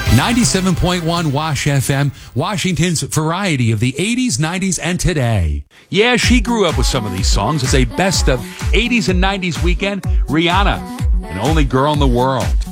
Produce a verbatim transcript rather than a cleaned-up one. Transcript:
ninety-seven point one Wash F M, Washington's variety of the eighties, nineties, and today. Yeah, she grew up with some of these songs. It's a best of eighties and nineties weekend. Rihanna, an only girl in the world.